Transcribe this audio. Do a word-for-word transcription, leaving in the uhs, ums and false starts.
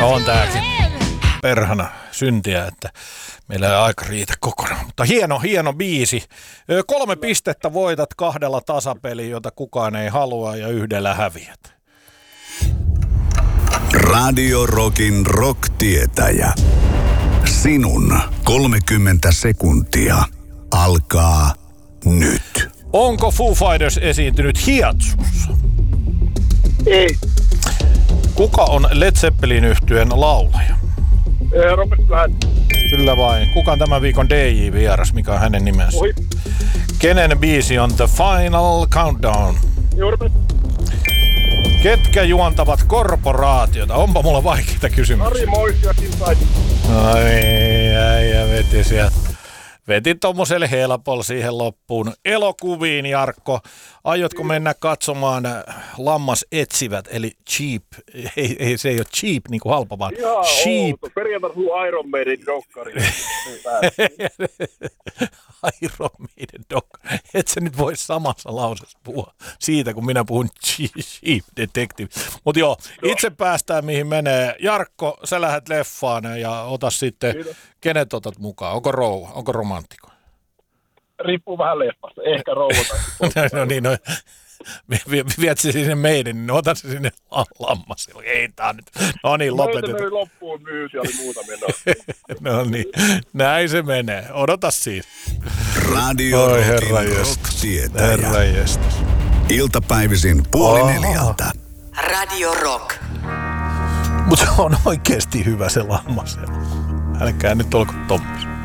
No on tääkin perhana syntiä, että meillä ei aika riitä kokonaan. Mutta hieno, hieno biisi. Kolme pistettä voitat kahdella tasapeliä, jota kukaan ei halua, ja yhdellä häviät. Radio Rockin rock-tietäjä. Sinun kolmekymmentä sekuntia alkaa nyt. Onko Foo Fighters esiintynyt Hiatsussa? Ei. Kuka on Led Zeppelin -yhtyeen laulaja? Robert Plant. Kyllä vain. Kuka on tämän viikon D J-vieras? Mikä on hänen nimensä? Ohi. Kenen biisi on The Final Countdown? Jorma. Ketkä juontavat korporaatiota? Onpa mulla vaikeita kysymyksiä. Ari Mois ja Kim Said. Ai, äijä veti sieltä. Veti tommoselle helpolla siihen loppuun. Elokuviin, Jarkko. Aiotko mennä katsomaan Lammas etsivät, eli Cheap? Ei, ei se ei ole cheap, niin kuin halpa, vaan Ihan cheap. outo. Periaatteessa on Iron Maiden dokkari. Iron Maiden dokkari. Et sä nyt voi samassa lausessa puhua siitä, kun minä puhun Cheap Detective. Mutta joo, itse päästään mihin menee. Jarkko, sä lähdet leffaan ja ota sitten, Kiitos. Kenet otat mukaan? Onko rouva? Onko romantikko? Riippuu vähän leffasta. Ehkä rouva tai no niin, no. Viet se sinne meidän, niin ota se sinne Lammas. Ei tää nyt. No niin, lopetetaan. Meitä meni loppuun myys ja oli muutamia. No niin, näin se menee. Odota siis. Radio Oi Rockin herra jestas. rock-tietäjä. Herra jestas. Iltapäivisin puoli Oho. neljältä. Radio Rock. Mutta se on oikeesti hyvä se Lammas. Älkää nyt olko tommos.